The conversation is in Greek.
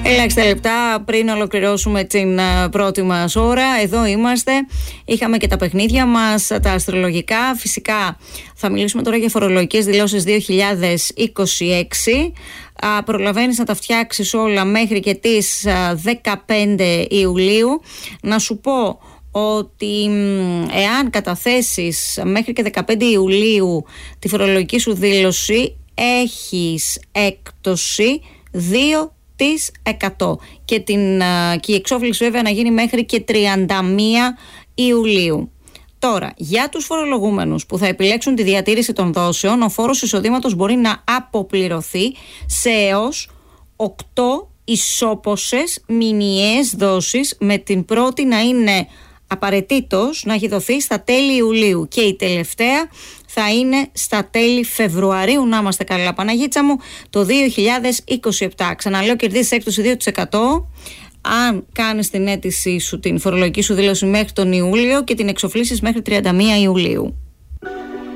Ελάχιστα λεπτά πριν ολοκληρώσουμε την πρώτη μας ώρα. Εδώ είμαστε. Είχαμε και τα παιχνίδια μας, τα αστρολογικά. Φυσικά θα μιλήσουμε τώρα για φορολογικές δηλώσεις 2026. Προλαβαίνεις να τα φτιάξεις όλα μέχρι και τις 15 Ιουλίου. Να σου πω ότι εάν καταθέσεις μέχρι και 15 Ιουλίου τη φορολογική σου δήλωση, έχεις έκπτωση 2%. Και η εξόφληση βέβαια να γίνει μέχρι και 31 Ιουλίου. Τώρα, για τους φορολογούμενους που θα επιλέξουν τη διατήρηση των δόσεων, ο φόρος εισοδήματος μπορεί να αποπληρωθεί σε έως 8 ισόποσες μηνιαίες δόσεις, με την πρώτη να είναι απαραίτητος να έχει δοθεί στα τέλη Ιουλίου και η τελευταία θα είναι στα τέλη Φεβρουαρίου. Να είμαστε καλά, Παναγίτσα μου, το 2027. Ξαναλέω, κερδίζεις έκπτωση 2% αν κάνεις την αίτησή σου, την φορολογική σου δήλωση μέχρι τον Ιούλιο και την εξοφλήσεις μέχρι 31 Ιουλίου.